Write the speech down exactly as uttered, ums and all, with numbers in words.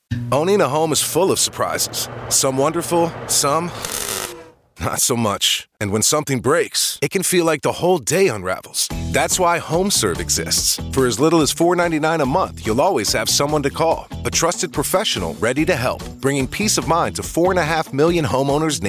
Owning a home is full of surprises. Some wonderful, some not so much. And when something breaks, it can feel like the whole day unravels. That's why HomeServe exists. For as little as four dollars and ninety-nine cents a month, you'll always have someone to call. A trusted professional ready to help, bringing peace of mind to four and a half million homeowners nationwide.